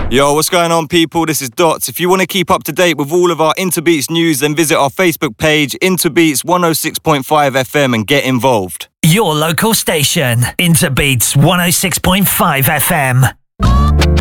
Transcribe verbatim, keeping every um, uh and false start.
Yo, what's going on, people? This is Dots. If you want to keep up to date with all of our Interbeats news, then visit our Facebook page, Interbeats one oh six point five F M, and get involved. Your local station, Interbeats one oh six point five F M.